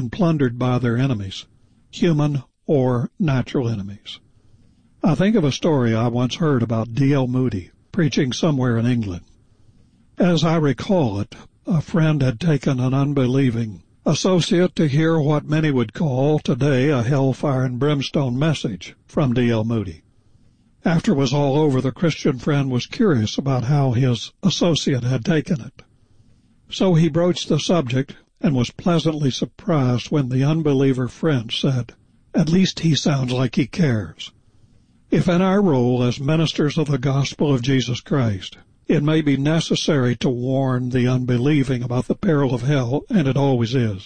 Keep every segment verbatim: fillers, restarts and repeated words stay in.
and plundered by their enemies, human or natural enemies. I think of a story I once heard about D L Moody preaching somewhere in England. As I recall it, a friend had taken an unbelieving associate to hear what many would call today a hellfire and brimstone message from D L Moody. After it was all over, the Christian friend was curious about how his associate had taken it. So he broached the subject and was pleasantly surprised when the unbeliever friend said, "At least he sounds like he cares." If in our role as ministers of the gospel of Jesus Christ, it may be necessary to warn the unbelieving about the peril of hell, and it always is,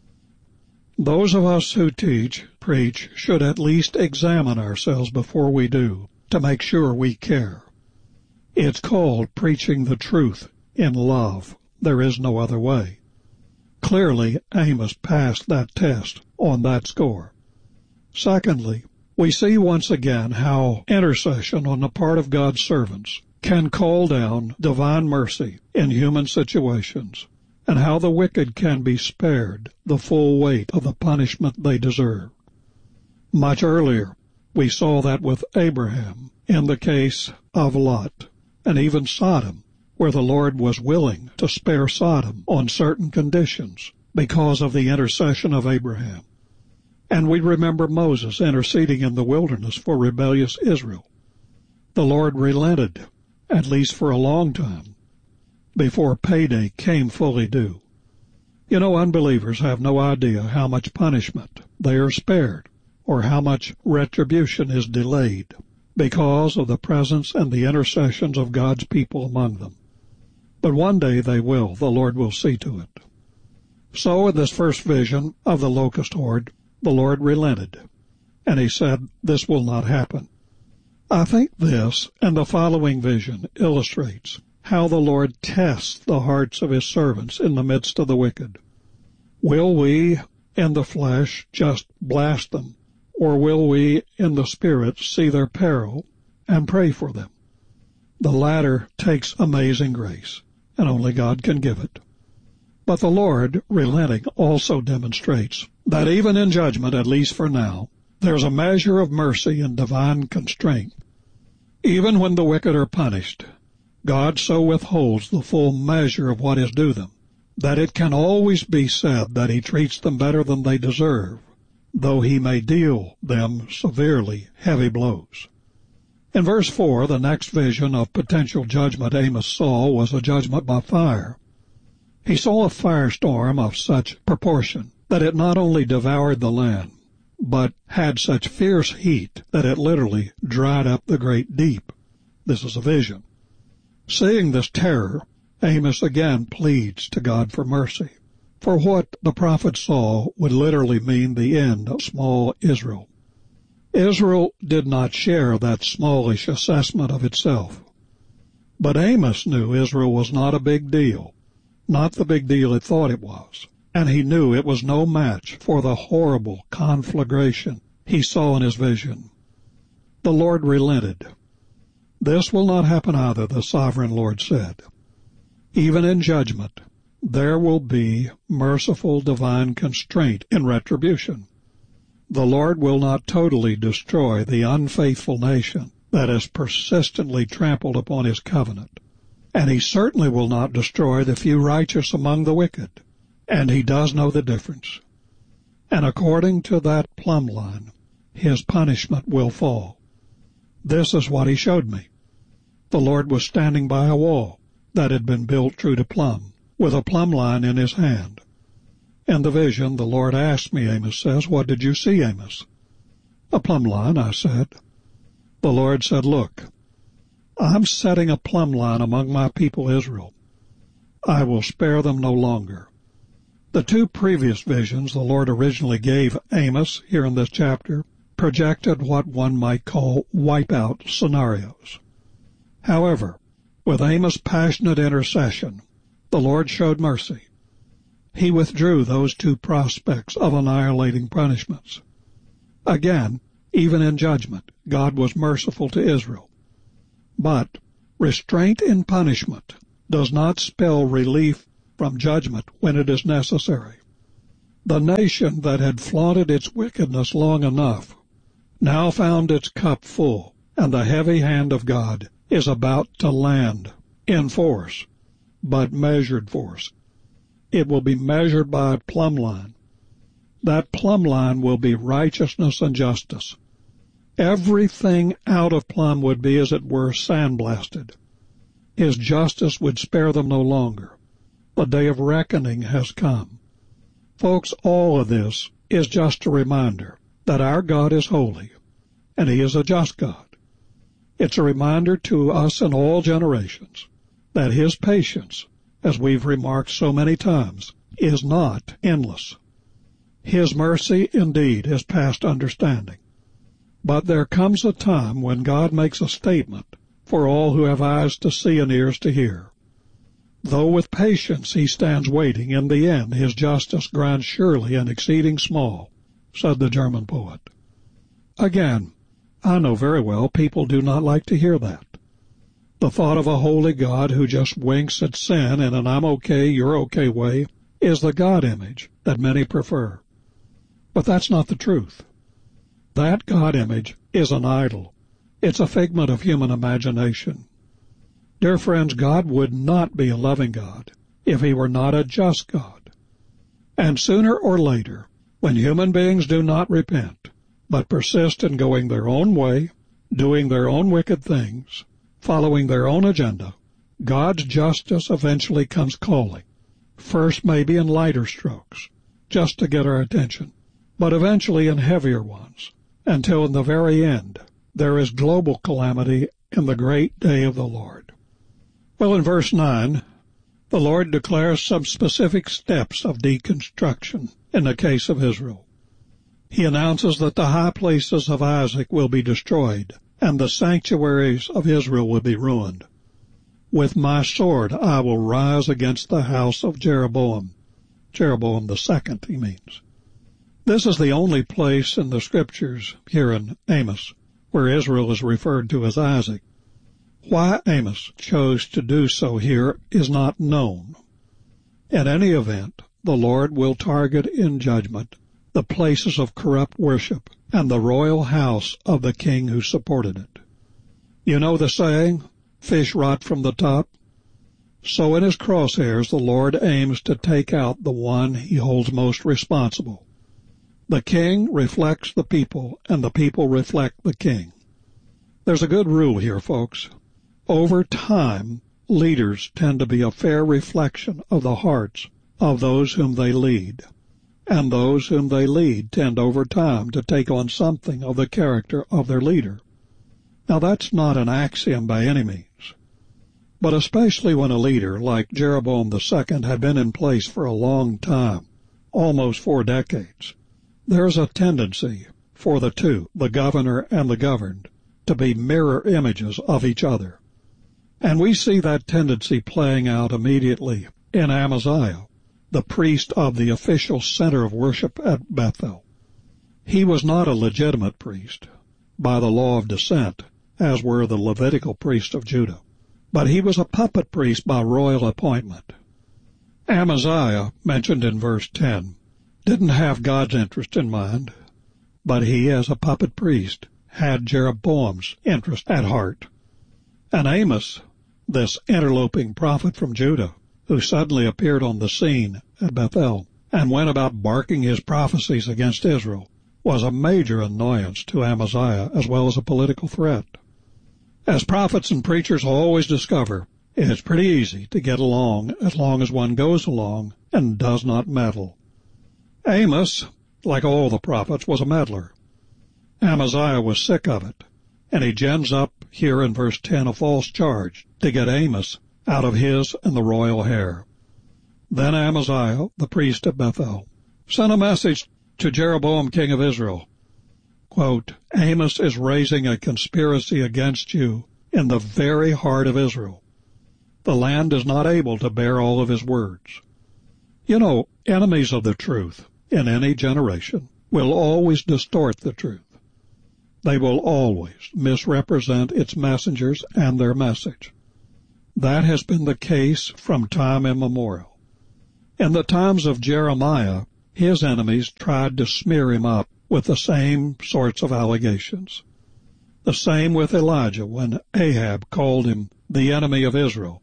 those of us who teach, preach, should at least examine ourselves before we do, to make sure we care. It's called preaching the truth in love. There is no other way. Clearly, Amos passed that test on that score. Secondly, we see once again how intercession on the part of God's servants can call down divine mercy in human situations, and how the wicked can be spared the full weight of the punishment they deserve. Much earlier, we saw that with Abraham in the case of Lot, and even Sodom, where the Lord was willing to spare Sodom on certain conditions because of the intercession of Abraham. And we remember Moses interceding in the wilderness for rebellious Israel. The Lord relented, at least for a long time, before payday came fully due. You know, unbelievers have no idea how much punishment they are spared or how much retribution is delayed because of the presence and the intercessions of God's people among them. But one day they will. The Lord will see to it. So in this first vision of the locust horde, the Lord relented, and he said, "This will not happen." I think this and the following vision illustrates how the Lord tests the hearts of his servants in the midst of the wicked. Will we, in the flesh, just blast them, or will we, in the spirit, see their peril and pray for them? The latter takes amazing grace, and only God can give it. But the Lord, relenting, also demonstrates that even in judgment, at least for now, there's a measure of mercy and divine constraint. Even when the wicked are punished, God so withholds the full measure of what is due them, that it can always be said that he treats them better than they deserve, though he may deal them severely heavy blows. In verse four, the next vision of potential judgment Amos saw was a judgment by fire. He saw a firestorm of such proportion that it not only devoured the land, but had such fierce heat that it literally dried up the great deep. This is a vision. Seeing this terror, Amos again pleads to God for mercy, for what the prophet saw would literally mean the end of small Israel. Israel did not share that smallish assessment of itself. But Amos knew Israel was not a big deal, not the big deal it thought it was, and he knew it was no match for the horrible conflagration he saw in his vision. The Lord relented. This will not happen either, the sovereign Lord said. Even in judgment, there will be merciful divine constraint in retribution. The Lord will not totally destroy the unfaithful nation that has persistently trampled upon his covenant, and he certainly will not destroy the few righteous among the wicked, and he does know the difference. And according to that plumb line, his punishment will fall. This is what he showed me. The Lord was standing by a wall that had been built true to plumb, with a plumb line in his hand. In the vision, the Lord asked me, Amos says, "What did you see, Amos?" "A plumb line," I said. The Lord said, "Look, I'm setting a plumb line among my people Israel. I will spare them no longer." The two previous visions the Lord originally gave Amos here in this chapter projected what one might call wipeout scenarios. However, with Amos' passionate intercession, the Lord showed mercy. He withdrew those two prospects of annihilating punishments. Again, even in judgment, God was merciful to Israel. But restraint in punishment does not spell relief from judgment when it is necessary. The nation that had flaunted its wickedness long enough now found its cup full, and the heavy hand of God is about to land in force, but measured force. It will be measured by a plumb line. That plumb line will be righteousness and justice. Everything out of plumb would be, as it were, sandblasted. His justice would spare them no longer. The day of reckoning has come. Folks, all of this is just a reminder that our God is holy, and He is a just God. It's a reminder to us in all generations that His patience, as we've remarked so many times, is not endless. His mercy, indeed, is past understanding. But there comes a time when God makes a statement for all who have eyes to see and ears to hear. Though with patience He stands waiting, in the end His justice grinds surely and exceeding small, said the German poet. Again, I know very well people do not like to hear that. The thought of a holy God who just winks at sin in an I'm okay, you're okay way is the God image that many prefer. But that's not the truth. That God image is an idol. It's a figment of human imagination. Dear friends, God would not be a loving God if He were not a just God. And sooner or later, when human beings do not repent, but persist in going their own way, doing their own wicked things, following their own agenda, God's justice eventually comes calling, first maybe in lighter strokes, just to get our attention, but eventually in heavier ones, until in the very end there is global calamity in the great day of the Lord. Well, in verse nine, the Lord declares some specific steps of deconstruction in the case of Israel. He announces that the high places of Isaac will be destroyed, and the sanctuaries of Israel will be ruined. With my sword I will rise against the house of Jeroboam. Jeroboam the second, he means. This is the only place in the Scriptures, here in Amos, where Israel is referred to as Isaac. Why Amos chose to do so here is not known. In any event, the Lord will target in judgment the places of corrupt worship and the royal house of the king who supported it. You know the saying, fish rot from the top? So in His crosshairs the Lord aims to take out the one He holds most responsible. The king reflects the people, and the people reflect the king. There's a good rule here, folks. Over time, leaders tend to be a fair reflection of the hearts of those whom they lead, and those whom they lead tend over time to take on something of the character of their leader. Now, that's not an axiom by any means, but especially when a leader like Jeroboam the second had been in place for a long time, almost four decades, there's a tendency for the two, the governor and the governed, to be mirror images of each other. And we see that tendency playing out immediately in Amaziah, the priest of the official center of worship at Bethel. He was not a legitimate priest by the law of descent, as were the Levitical priests of Judah, but he was a puppet priest by royal appointment. Amaziah, mentioned in verse ten, didn't have God's interest in mind, but he, as a puppet priest, had Jeroboam's interest at heart. And Amos, this interloping prophet from Judah, who suddenly appeared on the scene at Bethel and went about barking his prophecies against Israel, was a major annoyance to Amaziah as well as a political threat. As prophets and preachers always discover, it's pretty easy to get along as long as one goes along and does not meddle. Amos, like all the prophets, was a meddler. Amaziah was sick of it, and he gins up here in verse ten a false charge to get Amos out of his and the royal hair. Then Amaziah, the priest of Bethel, sent a message to Jeroboam, king of Israel. Quote, Amos is raising a conspiracy against you in the very heart of Israel. The land is not able to bear all of his words. You know, enemies of the truth in any generation will always distort the truth. They will always misrepresent its messengers and their message. That has been the case from time immemorial. In the times of Jeremiah, his enemies tried to smear him up with the same sorts of allegations. The same with Elijah when Ahab called him the enemy of Israel.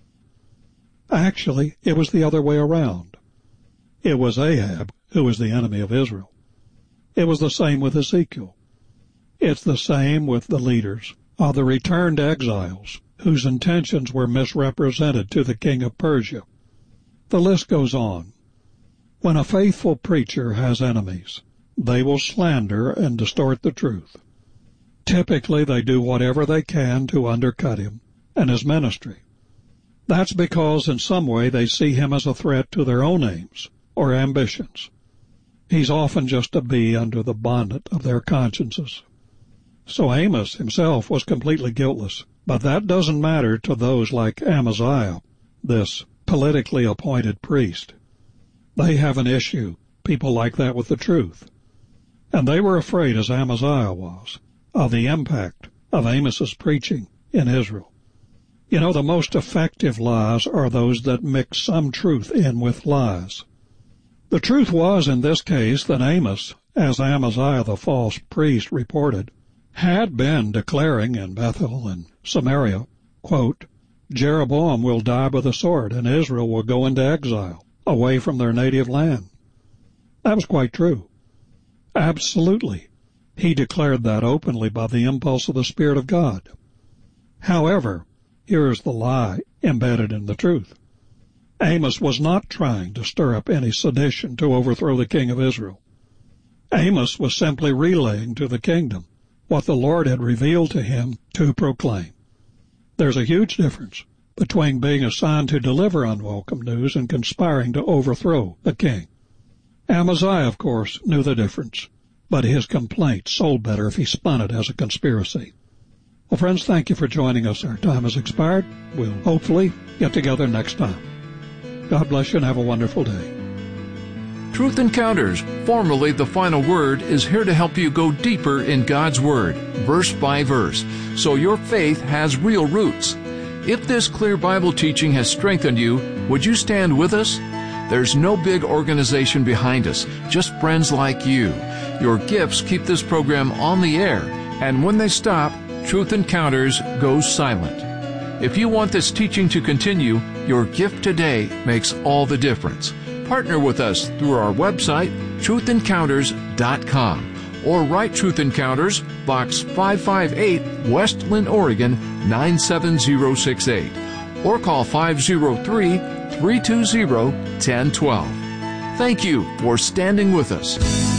Actually, it was the other way around. It was Ahab who was the enemy of Israel. It was the same with Ezekiel. It's the same with the leaders of the returned exiles whose intentions were misrepresented to the king of Persia. The list goes on. When a faithful preacher has enemies, they will slander and distort the truth. Typically, they do whatever they can to undercut him and his ministry. That's because in some way they see him as a threat to their own aims or ambitions. He's often just a bee under the bonnet of their consciences. So Amos himself was completely guiltless, but that doesn't matter to those like Amaziah, this politically appointed priest. They have an issue, people like that, with the truth. And they were afraid, as Amaziah was, of the impact of Amos's preaching in Israel. You know, the most effective lies are those that mix some truth in with lies. The truth was, in this case, that Amos, as Amaziah the false priest reported, had been declaring in Bethel and Samaria, quote, Jeroboam will die by the sword, and Israel will go into exile, away from their native land. That was quite true. Absolutely. He declared that openly by the impulse of the Spirit of God. However, here is the lie embedded in the truth. Amos was not trying to stir up any sedition to overthrow the king of Israel. Amos was simply relaying to the kingdom what the Lord had revealed to him to proclaim. There's a huge difference between being assigned to deliver unwelcome news and conspiring to overthrow the king. Amaziah, of course, knew the difference, but his complaint sold better if he spun it as a conspiracy. Well, friends, thank you for joining us. Our time has expired. We'll hopefully get together next time. God bless you and have a wonderful day. Truth Encounters, formerly The Final Word, is here to help you go deeper in God's Word, verse by verse, so your faith has real roots. If this clear Bible teaching has strengthened you, would you stand with us? There's no big organization behind us, just friends like you. Your gifts keep this program on the air, and when they stop, Truth Encounters goes silent. If you want this teaching to continue, your gift today makes all the difference. Partner with us through our website, truth encounters dot com, or write Truth Encounters, Box five five eight, West Linn, Oregon, nine seven zero six eight, or call five zero three, three two zero, one zero one two. Thank you for standing with us.